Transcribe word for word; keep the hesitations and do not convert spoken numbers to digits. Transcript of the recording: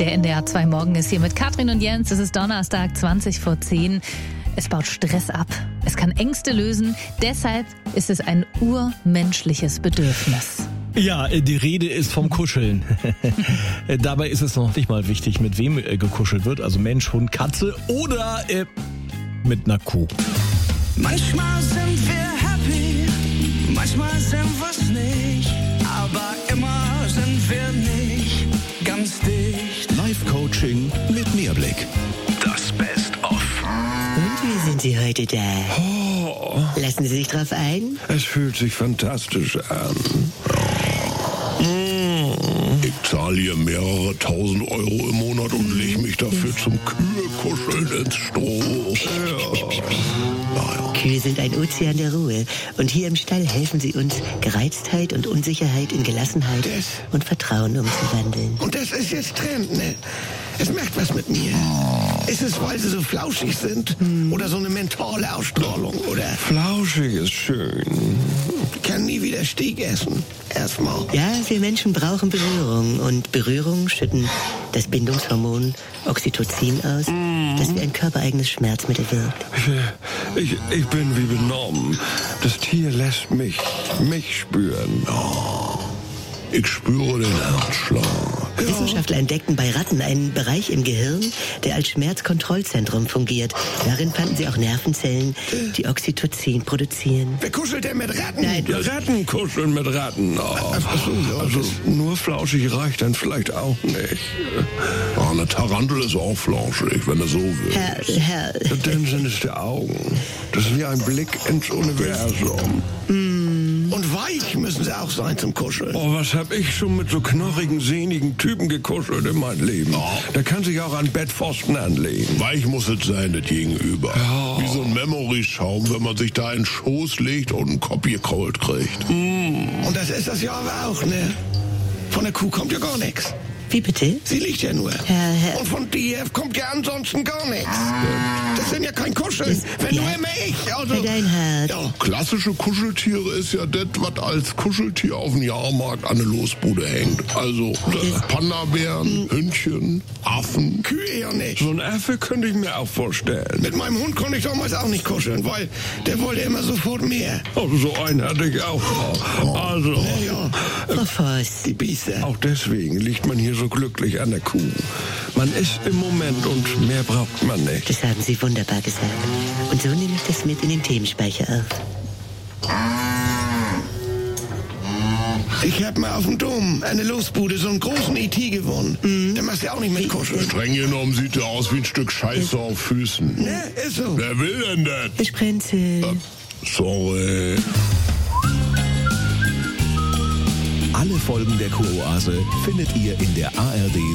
Der N D R zwei Morgen ist hier mit Katrin und Jens. Es ist Donnerstag, zwanzig vor zehn. Es baut Stress ab. Es kann Ängste lösen. Deshalb ist es ein urmenschliches Bedürfnis. Ja, die Rede ist vom Kuscheln. Dabei ist es noch nicht mal wichtig, mit wem gekuschelt wird. Also Mensch, Hund, Katze oder äh, mit einer Kuh. Manchmal sind wir happy, manchmal sind wir's nicht. Aber immer sind wir nicht ganz dicht. Live-Coaching mit Mehrblick. Das Best-of. Und wie sind Sie heute da? Oh, Lassen Sie sich drauf ein? es fühlt sich fantastisch an. Ich zahle hier mehrere tausend Euro im Monat und leg mich dafür zum Kühe-Kuscheln ins Stroh. Ja. Kühe sind ein Ozean der Ruhe. Und hier im Stall helfen sie uns, Gereiztheit und Unsicherheit in Gelassenheit Das- und Vertrauen umzuwandeln. Und das ist jetzt Trend, ne? Es macht was mit mir. Ist es, weil sie so flauschig sind? Oder so eine mentale Ausstrahlung? Oder Flauschig ist schön. kann nie wieder Steak essen? Erstmal. Ja, wir Menschen brauchen Berührung. Und Berührung schütten das Bindungshormon Oxytocin aus, das wie ein körpereigenes Schmerzmittel wirkt. Ich, ich bin wie benommen. Das Tier lässt mich, mich spüren. Ich spüre den Herzschlag. Wissenschaftler entdeckten bei Ratten einen Bereich im Gehirn, der als Schmerzkontrollzentrum fungiert. Darin fanden sie auch Nervenzellen, die Oxytocin produzieren. Wer kuschelt denn mit Ratten? Nein, Ja, Ratten kuscheln mit Ratten. Oh. Ach so, ja, Also das- nur flauschig reicht dann vielleicht auch nicht. Ja, eine Tarantel ist auch flauschig, wenn du so willst. Herr, Herr, In dem Sinn ist der Augen. Das ist wie ein Blick ins Universum. Und weich müssen sie auch sein zum Kuscheln. Oh, was hab ich schon mit so knochigen, sehnigen Typen gekuschelt in meinem Leben. Da kann sich auch an Bettpfosten anlegen. Weich muss es sein, das Gegenüber. Wie so ein Memory-Schaum, wenn man sich da in den Schoß legt und einen Kopf gekrault kriegt. Und das ist das ja aber auch, ne? Von der Kuh kommt ja gar nichts. wie bitte? Sie liegt ja nur. Herr, Herr, Und von dir kommt ja ansonsten gar nichts. Das sind ja kein Kuscheln. Das- Wenn ja. nur immer ich. Also, Herr Deinhardt. ja. Klassische Kuscheltiere ist ja das, was als Kuscheltier auf dem Jahrmarkt an der Losbude hängt. Also äh, Panda-Bären, Hündchen, Affen. Kühe ja nicht. So ein Affe könnte ich mir auch vorstellen. Mit meinem Hund konnte ich damals auch nicht kuscheln, weil der wollte immer sofort mehr. Oh, so einen hatte ich auch noch. Also, Ja, Frau Voss. die Biester. auch deswegen liegt man hier so glücklich an der Kuh. Man ist im Moment und mehr braucht man nicht. Das haben Sie wunderbar gesagt. Und so nehme ich das mit in den Themenspeicher auf. Ich hab mal auf dem Dom eine Losbude so einen großen E T gewonnen. Da machst du auch nicht mit kuscheln. Streng genommen sieht er aus wie ein Stück Scheiße auf Füßen. Ne, ist so. Wer will denn das? Ich Prinzel. Sorry. Alle Folgen der Kuroase findet ihr in der A R D